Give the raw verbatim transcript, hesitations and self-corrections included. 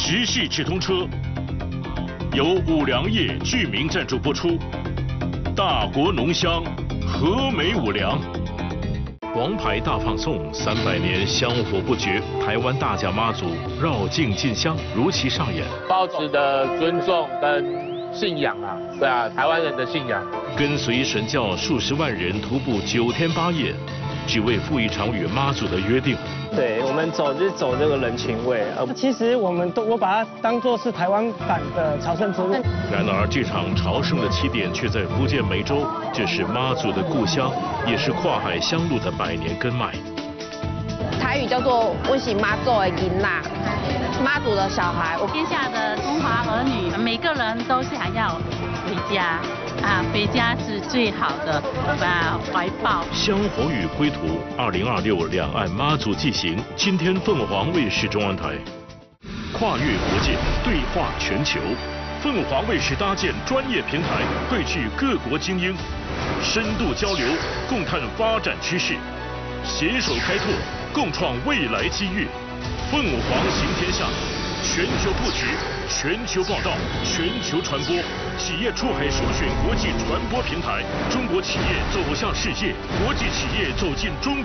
时系直通车由五粮液居民赞助播出。大国浓香，和美五粮。王牌大放送，三百年香火不绝。台湾大甲妈祖绕境进香如期上演， 抱持的尊重跟信仰啊，对啊，台湾人的信仰。 跟随神教数十万人徒步九天八夜，只为赴一场与妈祖的约定。 对我们走就是走这个人情味，而其实我们都我把它当作是台湾版的朝圣之路。 然而这场朝圣的起点却在福建梅州，这是妈祖的故乡，也是跨海乡路的百年根脉。 台语叫做“我是妈祖的囡仔”，妈祖的小孩。 天下的中华儿女，每个人都想要回家。啊，回家是最好的啊怀抱。 香火与归途，二零二六两岸妈祖祭行，今天凤凰卫视中央台。跨越国界，对话全球，凤凰卫视搭建专业平台，汇聚各国精英，深度交流，共探发展趋势，携手开拓，共创未来机遇。凤凰行天下。全球布局，全球报道，全球传播，企业出海首选国际传播平台。中国企业走向世界，国际企业走进中国。